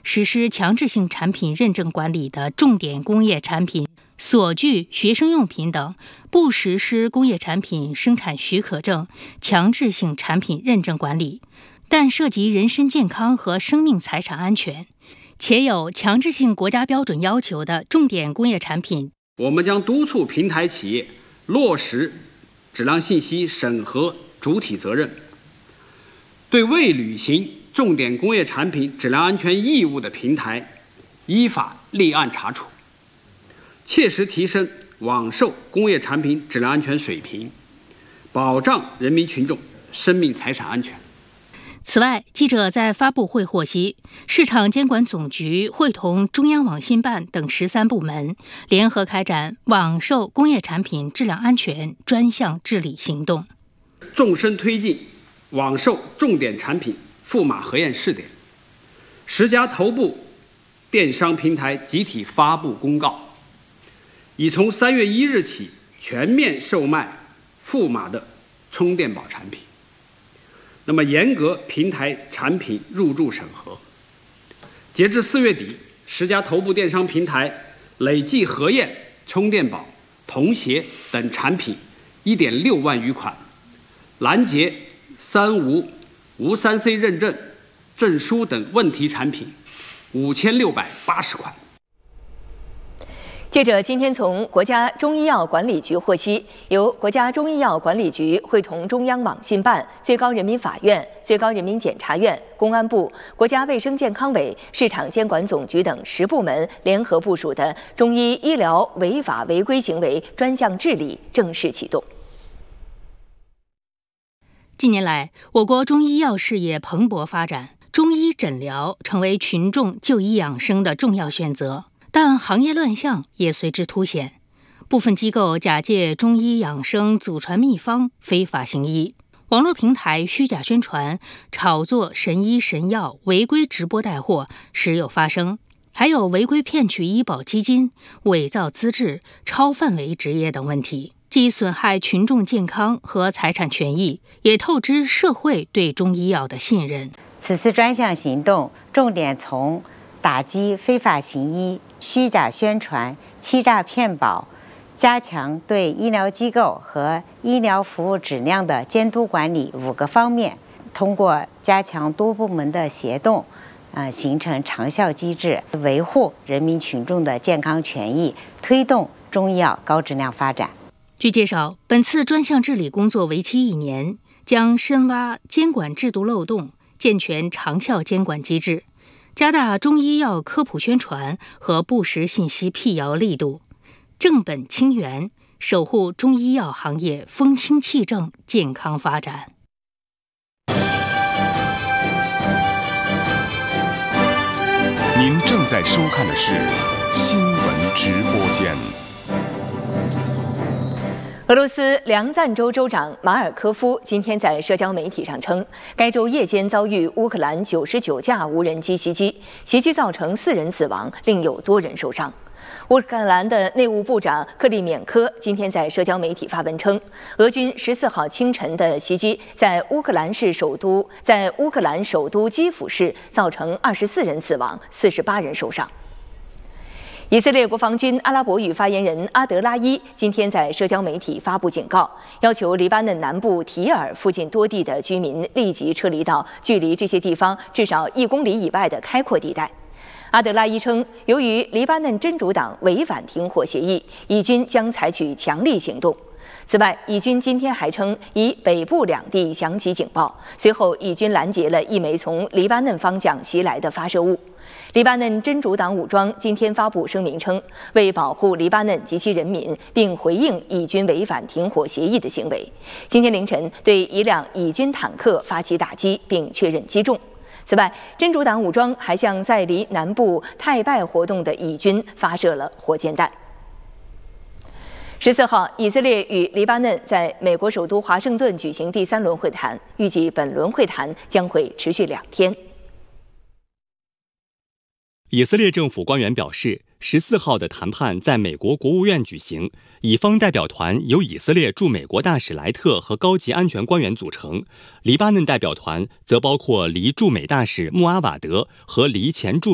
实施强制性产品认证管理的重点工业产品、所具学生用品等，不实施工业产品生产许可证强制性产品认证管理，但涉及人身健康和生命财产安全，且有强制性国家标准要求的重点工业产品， 我们将督促平台企业落实质量信息审核主体责任，对未履行重点工业产品质量安全义务的平台依法立案查处，切实提升网售工业产品质量安全水平，保障人民群众生命财产安全。 此外，记者在发布会获悉，市场监管总局会同中央网信办等13部门联合开展网售工业产品质量安全专项治理行动， 纵深推进网售重点产品赋码核验试点，10家头部电商平台集体发布公告，已从3月1日起全面售卖赋码的充电宝产品。那么严格平台产品入驻审核，截至4月底，10家头部电商平台累计核验充电宝、童鞋等产品1.6万余款，拦截3无、无3C 认证、证书等问题产品5680款。 记者今天从国家中医药管理局获悉，由国家中医药管理局会同中央网信办、最高人民法院、最高人民检察院、公安部、国家卫生健康委、市场监管总局等10部门联合部署的中医医疗违法违规行为专项治理正式启动。 近年来，我国中医药事业蓬勃发展，中医诊疗成为群众就医养生的重要选择。但行业乱象也随之凸显，部分机构假借中医养生祖传秘方非法行医，网络平台虚假宣传、炒作神医神药、违规直播带货时有发生，还有违规骗取医保基金、伪造资质、超范围执业等问题，既损害群众健康和财产权益，也透支社会对中医药的信任。 此次专项行动重点从打击非法行医、虚假宣传、欺诈骗保，加强对医疗机构和医疗服务质量的监督管理5个方面，通过加强多部门的协同，形成长效机制，维护人民群众的健康权益，推动中医药高质量发展。 据介绍，本次专项治理工作为期1年，将深挖监管制度漏洞，健全长效监管机制，加大中医药科普宣传和不实信息辟谣力度，正本清源，守护中医药行业风清气正、健康发展。 您正在收看的是新闻直播间。 俄罗斯梁赞州州长马尔科夫今天在社交媒体上称，该州夜间遭遇乌克兰99架无人机袭击，袭击造成4人死亡，另有多人受伤。乌克兰的内务部长克利缅科今天在社交媒体发文称，俄军14号清晨的袭击在乌克兰首都基辅市造成24人死亡，48人受伤。以色列国防军阿拉伯语发言人阿德拉伊今天在社交媒体发布警告，要求黎巴嫩南部提尔附近多地的居民立即撤离到距离这些地方至少1公里以外的开阔地带。阿德拉伊称，由于黎巴嫩真主党违反停火协议，以军将采取强力行动。此外，以军今天还称以北部2地响起警报，随后以军拦截了1枚从黎巴嫩方向袭来的发射物。黎巴嫩真主党武装今天发布声明称，为保护黎巴嫩及其人民，并回应以军违反停火协议的行为，今天凌晨对1辆以军坦克发起打击，并确认击中。此外，真主党武装还向在离南部泰拜活动的以军发射了火箭弹。14号，以色列与黎巴嫩在美国首都华盛顿举行第3轮会谈，预计本轮会谈将会持续2天。 以色列政府官员表示，14号的谈判在美国国务院举行，以方代表团由以色列驻美国大使莱特和高级安全官员组成，黎巴嫩代表团则包括黎驻美大使穆阿瓦德和黎前驻